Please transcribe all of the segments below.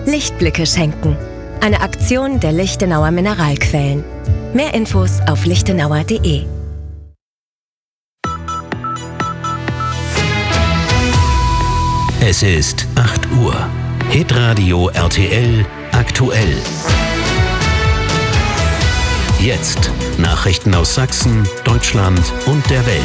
Lichtblicke schenken. Eine Aktion der Lichtenauer Mineralquellen. Mehr Infos auf lichtenauer.de. Es ist 8 Uhr. Hitradio RTL aktuell. Jetzt Nachrichten aus Sachsen, Deutschland und der Welt.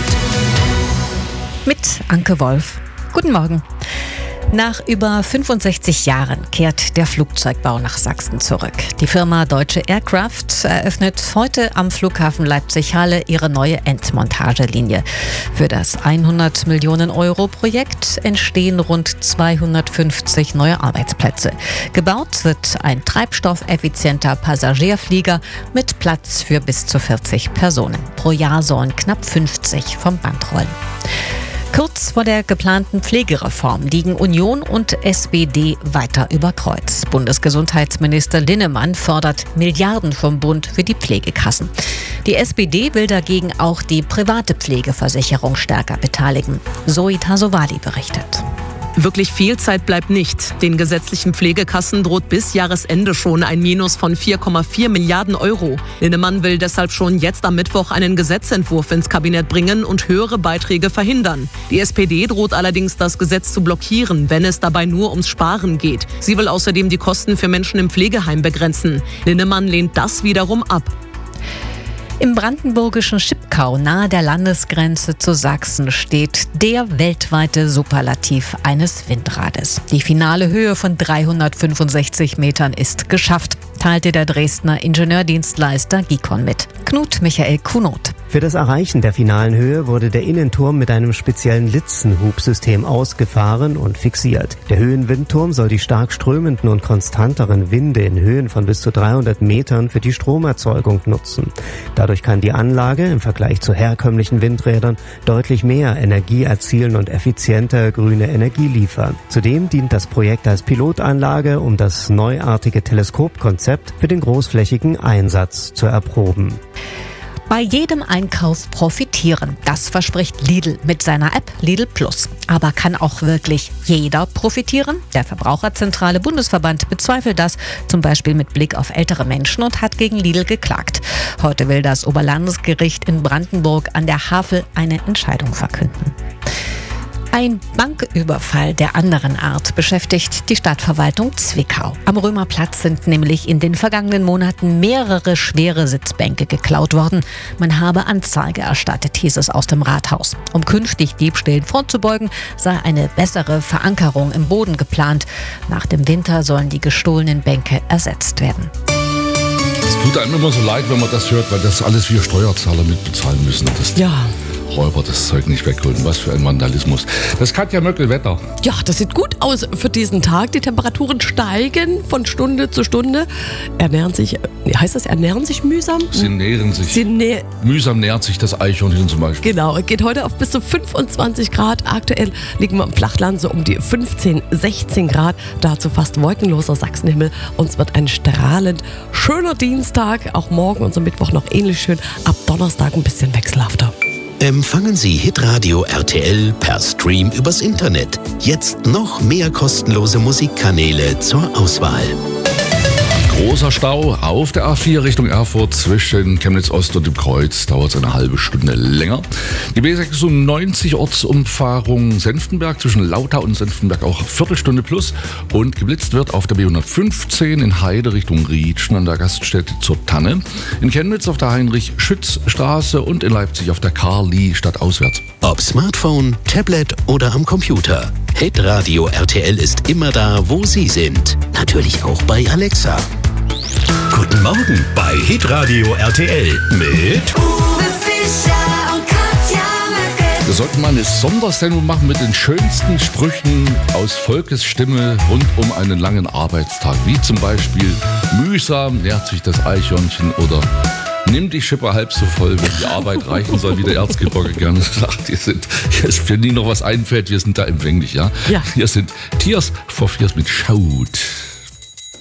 Mit Anke Wolf. Guten Morgen. Nach über 65 Jahren kehrt der Flugzeugbau nach Sachsen zurück. Die Firma Deutsche Aircraft eröffnet heute am Flughafen Leipzig-Halle ihre neue Endmontagelinie. Für das 100 Millionen Euro Projekt entstehen rund 250 neue Arbeitsplätze. Gebaut wird ein treibstoffeffizienter Passagierflieger mit Platz für bis zu 40 Personen. Pro Jahr sollen knapp 50 vom Band rollen. Kurz vor der geplanten Pflegereform liegen Union und SPD weiter über Kreuz. Bundesgesundheitsminister Linnemann fordert Milliarden vom Bund für die Pflegekassen. Die SPD will dagegen auch die private Pflegeversicherung stärker beteiligen. Zoe Tasovali berichtet. Wirklich viel Zeit bleibt nicht. Den gesetzlichen Pflegekassen droht bis Jahresende schon ein Minus von 4,4 Milliarden Euro. Linnemann will deshalb schon jetzt am Mittwoch einen Gesetzentwurf ins Kabinett bringen und höhere Beiträge verhindern. Die SPD droht allerdings, das Gesetz zu blockieren, wenn es dabei nur ums Sparen geht. Sie will außerdem die Kosten für Menschen im Pflegeheim begrenzen. Linnemann lehnt das wiederum ab. Im brandenburgischen Schipkau nahe der Landesgrenze zu Sachsen steht der weltweite Superlativ eines Windrades. Die finale Höhe von 365 Metern ist geschafft, teilte der Dresdner Ingenieurdienstleister Gikon mit. Knut Michael Kunot. Für das Erreichen der finalen Höhe wurde der Innenturm mit einem speziellen Litzenhubsystem ausgefahren und fixiert. Der Höhenwindturm soll die stark strömenden und konstanteren Winde in Höhen von bis zu 300 Metern für die Stromerzeugung nutzen. Dadurch kann die Anlage im Vergleich zu herkömmlichen Windrädern deutlich mehr Energie erzielen und effizienter grüne Energie liefern. Zudem dient das Projekt als Pilotanlage, um das neuartige Teleskopkonzept für den großflächigen Einsatz zu erproben. Bei jedem Einkauf profitieren. Das verspricht Lidl mit seiner App Lidl Plus. Aber kann auch wirklich jeder profitieren? Der Verbraucherzentrale Bundesverband bezweifelt das, zum Beispiel mit Blick auf ältere Menschen, und hat gegen Lidl geklagt. Heute will das Oberlandesgericht in Brandenburg an der Havel eine Entscheidung verkünden. Ein Banküberfall der anderen Art beschäftigt die Stadtverwaltung Zwickau. Am Römerplatz sind nämlich in den vergangenen Monaten mehrere schwere Sitzbänke geklaut worden. Man habe Anzeige erstattet, hieß es aus dem Rathaus. Um künftig Diebstählen vorzubeugen, sei eine bessere Verankerung im Boden geplant. Nach dem Winter sollen die gestohlenen Bänke ersetzt werden. Es tut einem immer so leid, wenn man das hört, weil das alles wir Steuerzahler mitbezahlen müssen. Ja. Räuber das Zeug nicht wegholen. Was für ein Vandalismus. Das Katja Möckel Wetter. Ja, das sieht gut aus für diesen Tag. Die Temperaturen steigen von Stunde zu Stunde. Ernähren sich mühsam? Sie nähren sich. Mühsam nährt sich das Eichhörnchen zum Beispiel. Genau, geht heute auf bis zu 25 Grad. Aktuell liegen wir im Flachland so um die 15, 16 Grad. Dazu fast wolkenloser Sachsenhimmel. Und es wird ein strahlend schöner Dienstag. Auch morgen und so Mittwoch noch ähnlich schön. Ab Donnerstag ein bisschen wechselhafter. Empfangen Sie Hitradio RTL per Stream übers Internet. Jetzt noch mehr kostenlose Musikkanäle zur Auswahl. Großer Stau auf der A4 Richtung Erfurt zwischen Chemnitz Ost und dem Kreuz. Dauert es eine halbe Stunde länger. Die B96 Ortsumfahrung Senftenberg zwischen Lauter und Senftenberg auch Viertelstunde plus. Und geblitzt wird auf der B115 in Heide Richtung Rietschen an der Gaststätte zur Tanne. In Chemnitz auf der Heinrich-Schütz-Straße und in Leipzig auf der Karl-Lee stadtauswärts. Ob Smartphone, Tablet oder am Computer. Hitradio RTL ist immer da, wo Sie sind. Natürlich auch bei Alexa. Guten Morgen bei Hitradio RTL mit Uwe Fischer und Katja Möckel. Wir sollten mal eine Sondersendung machen mit den schönsten Sprüchen aus Volkes Stimme rund um einen langen Arbeitstag. Wie zum Beispiel: mühsam nährt sich das Eichhörnchen oder nimm die Schippe halb so voll, wenn die Arbeit reichen soll, wie der Erzgebirge gerne sagt. Wenn Ihnen noch was einfällt, wir sind da empfänglich, ja? Ja. Hier sind Tears for Fears mit Shout.